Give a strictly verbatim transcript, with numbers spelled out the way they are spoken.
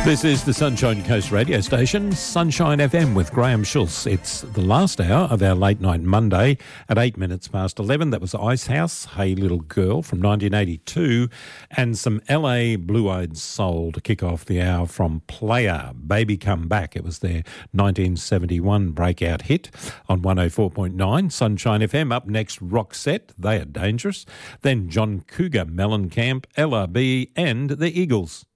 This is the Sunshine Coast radio station, Sunshine F M with Graham Schultz. It's the last hour of our late night Monday at eight minutes past eleven. That was Ice House, Hey Little Girl from nineteen eighty-two, and some L A Blue-Eyed Soul to kick off the hour from Player, Baby Come Back. It was their nineteen seventy-one breakout hit on one oh four point nine Sunshine F M. Up next, Roxette, They Are Dangerous. Then John Cougar Mellencamp, L R B and the Eagles.